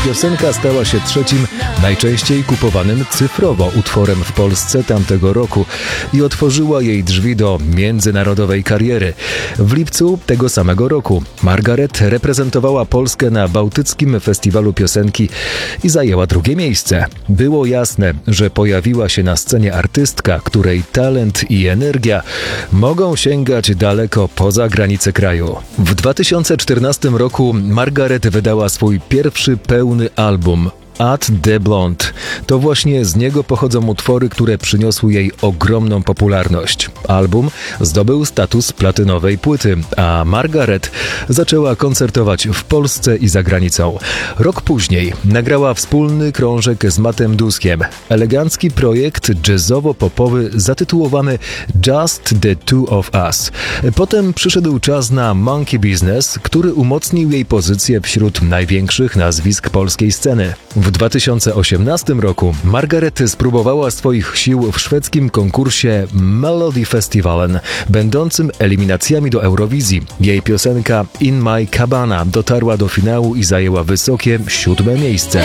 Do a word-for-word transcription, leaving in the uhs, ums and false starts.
Piosenka stała się trzecim najczęściej kupowanym cyfrowo utworem w Polsce tamtego roku i otworzyła jej drzwi do międzynarodowej kariery. W lipcu tego samego roku Margaret reprezentowała Polskę na Bałtyckim Festiwalu Piosenki i zajęła drugie miejsce. Było jasne, że pojawiła się na scenie artystka, której talent i energia mogą sięgać daleko poza granice kraju. W dwa tysiące czternastym roku Margaret wydała swój pierwszy pełny album At the Blonde. To właśnie z niego pochodzą utwory, które przyniosły jej ogromną popularność. Album zdobył status platynowej płyty, a Margaret zaczęła koncertować w Polsce i za granicą. Rok później nagrała wspólny krążek z Mattem Duskiem. Elegancki projekt jazzowo-popowy zatytułowany Just the Two of Us. Potem przyszedł czas na Monkey Business, który umocnił jej pozycję wśród największych nazwisk polskiej sceny. W dwa tysiące osiemnastym roku Margaret spróbowała swoich sił w szwedzkim konkursie Melody Festivalen, będącym eliminacjami do Eurowizji. Jej piosenka In My Cabana dotarła do finału i zajęła wysokie siódme miejsce.